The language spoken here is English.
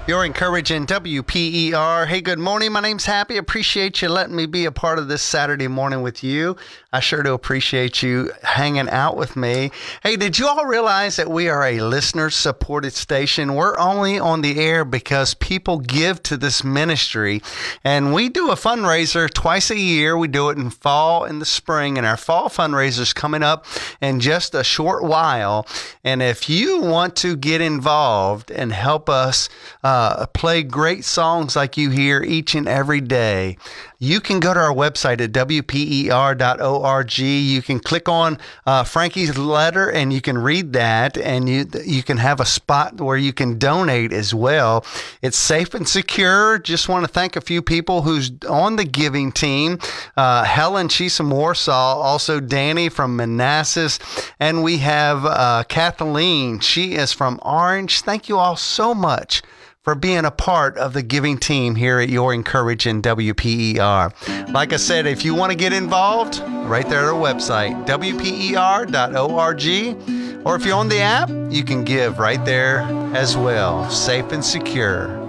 You're encouraging WPER. Hey, good morning. My name's Happy. Appreciate you letting me be a part of this Saturday morning with you. I sure do appreciate you hanging out with me. Hey, did you all realize that we are a listener-supported station? We're only on the air because people give to this ministry. And we do a fundraiser twice a year. We do it in fall and the spring. And our fall fundraiser's coming up in just a short while. And if you want to get involved and help us play great songs like you hear each and every day, you can go to our website at WPER.org. You can click on Frankie's letter and you can read that, and you can have a spot where you can donate as well. It's safe and secure. Just want to thank a few people who's on the giving team. Helen, she's from Warsaw. Also Danny from Manassas. And we have Kathleen. She is from Orange. Thank you all so much for being a part of the giving team here at Your Encouraging WPER. Like I said, if you want to get involved, right there at our website, WPER.org. Or if you're on the app, you can give right there as well. Safe and secure.